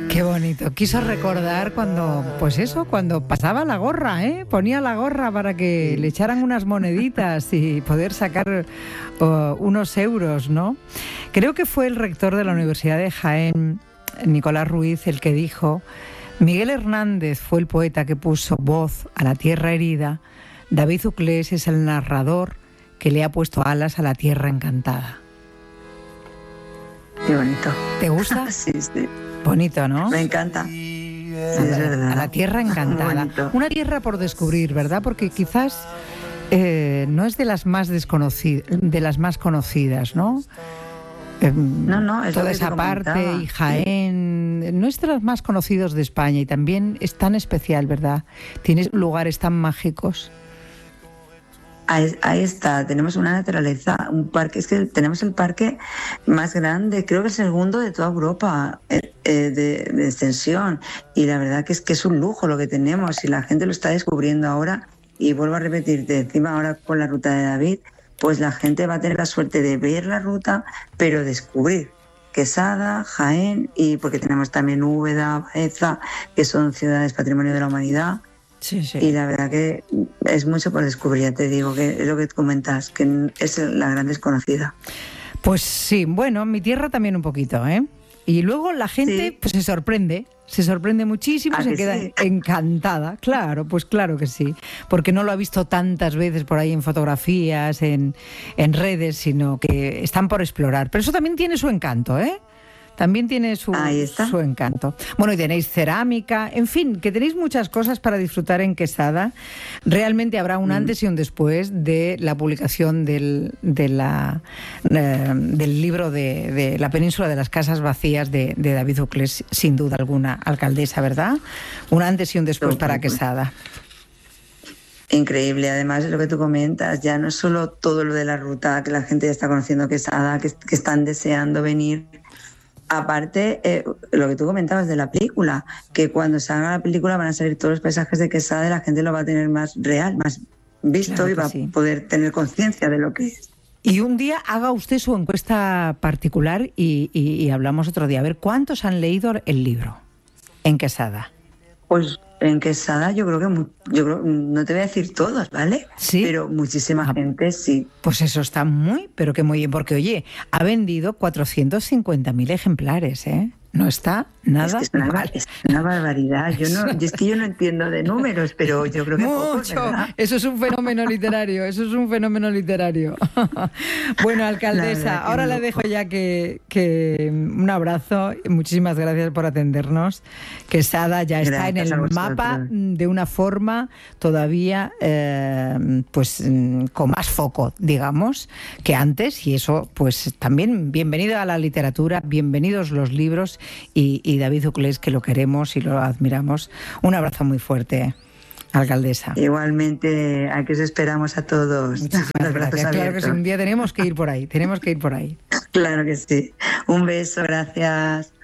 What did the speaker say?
Qué bonito. Quiso recordar cuando, pues eso, cuando pasaba la gorra, ponía la gorra para que le echaran unas moneditas y poder sacar unos euros, ¿no? Creo que fue el rector de la Universidad de Jaén, Nicolás Ruiz, el que dijo: Miguel Hernández fue el poeta que puso voz a la tierra herida, David Uclés es el narrador que le ha puesto alas a la tierra encantada. Qué bonito. ¿Te gusta? Sí, sí. Bonito, ¿no? Me encanta. Sí, es verdad. A la tierra encantada. Una tierra por descubrir, ¿verdad? Porque quizás no es de las más conocidas, ¿no? No, es toda esa parte y Jaén no es de los más conocidos de España y también es tan especial, ¿verdad? Tienes lugares tan mágicos. Ahí está, tenemos una naturaleza, un parque, es que tenemos el parque más grande, creo que el segundo de toda Europa de extensión, y la verdad que es un lujo lo que tenemos y la gente lo está descubriendo ahora. Y vuelvo a repetirte, encima ahora con la ruta de David, pues la gente va a tener la suerte de ver la ruta, pero descubrir Quesada, Jaén, y porque tenemos también Úbeda, Baeza, que son ciudades patrimonio de la humanidad. Sí, sí. Y la verdad que es mucho por descubrir, ya te digo, que es lo que comentas, que es la gran desconocida. Pues sí, bueno, mi tierra también un poquito, ¿eh? Y luego la gente pues se sorprende muchísimo, se queda encantada. Claro, pues claro que sí, porque no lo ha visto tantas veces por ahí en fotografías, en redes, sino que están por explorar. Pero eso también tiene su encanto, ¿eh? También tiene su encanto. Bueno, y tenéis cerámica, en fin, que tenéis muchas cosas para disfrutar en Quesada. Realmente habrá un antes y un después de la publicación del libro de La península de las casas vacías de David Uclés, sin duda alguna, alcaldesa, ¿verdad? Un antes y un después para Quesada. Increíble, además de lo que tú comentas, ya no es solo todo lo de la ruta, que la gente ya está conociendo Quesada, que están deseando venir. Aparte, lo que tú comentabas de la película, que cuando se haga la película van a salir todos los paisajes de Quesada y la gente lo va a tener más real, más visto, claro, y va a poder tener conciencia de lo que es. Y un día haga usted su encuesta particular y hablamos otro día. A ver, ¿cuántos han leído el libro en Quesada? Pues en Quesada yo creo, no te voy a decir todos, ¿vale? Sí. Pero muchísima gente sí. Pues eso está pero que muy bien, porque oye, ha vendido 450.000 ejemplares, ¿eh? No está nada mal. Es una barbaridad. Yo no entiendo de números, pero yo creo que mucho. Poco, ¿verdad? Eso es un fenómeno literario. Bueno, alcaldesa, ahora le dejo ya que un abrazo. Muchísimas gracias por atendernos. Quesada ya está en el mapa de una forma todavía pues con más foco, digamos, que antes, y eso pues también bienvenido a la literatura, bienvenidos los libros y David Uclés, que lo queremos y lo admiramos. Un abrazo muy fuerte, alcaldesa. Igualmente, aquí os esperamos a todos. Muchísimas gracias. Claro que sí, un día tenemos que ir por ahí. Claro que sí. Un beso, gracias.